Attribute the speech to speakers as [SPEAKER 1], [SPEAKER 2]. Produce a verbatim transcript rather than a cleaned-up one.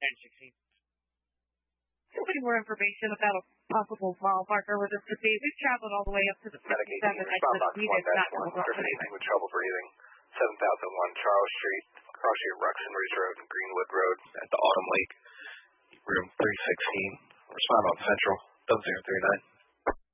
[SPEAKER 1] Any more information about a possible mile marker where this could be? We've traveled all the way up to the fifty-seven exit. We did not come across anything.
[SPEAKER 2] With trouble breathing. seven thousand one Charles Street, across your Ruxton Ridge Road and Greenwood Road at the Autumn Lake, room three sixteen. Respond on Central, double zero three nine.